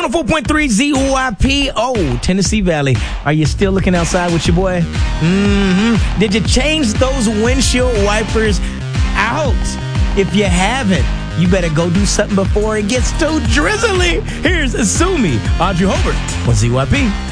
104.3 ZYP. Oh, Tennessee Valley. Are you still looking outside with your boy? Did you change those windshield wipers out? If you haven't, you better go do something before it gets too drizzly. Here's Asumi, Audrey Hobart on ZYP.